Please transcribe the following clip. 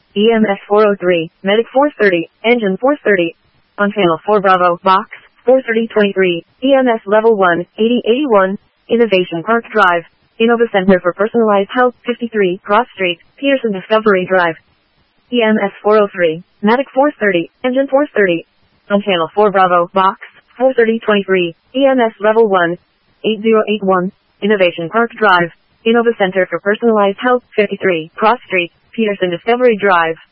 EMS 403, Medic 430, Engine 430. On Channel 4 Bravo, Box 43023, EMS Level 1, 8081, Innovation Park Drive, Innova Center for Personalized Health 53, Cross Street, Pearson Discovery Drive. EMS 403, Medic 430, Engine 430. On Channel 4 Bravo, Box 43023, EMS Level 1, 8081, Innovation Park Drive, Innova Center for Personalized Health 53, Cross Street, Pearson Discovery Drive.